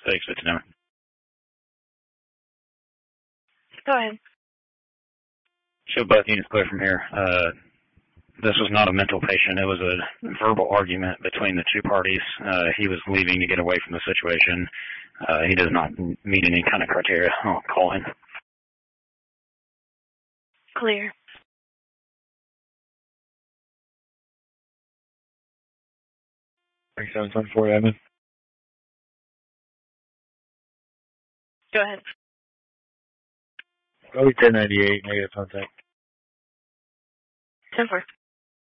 Thanks, it's now. Go ahead. So, Beth, it's clear from here. This was not a mental patient. It was a verbal argument between the two parties. He was leaving to get away from the situation. He does not meet any kind of criteria. I'll call him. Clear. Thanks, 724, admin. Go ahead. Probably 1098, negative contact. 10-4.